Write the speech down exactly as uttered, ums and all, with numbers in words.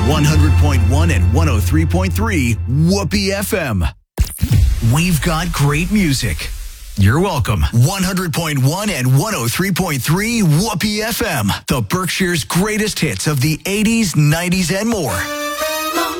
one hundred point one and one oh three point three Whoopee F M. We've got great music. You're welcome. one hundred point one and one oh three point three Whoopee F M. The Berkshire's greatest hits of the eighties, nineties, and more.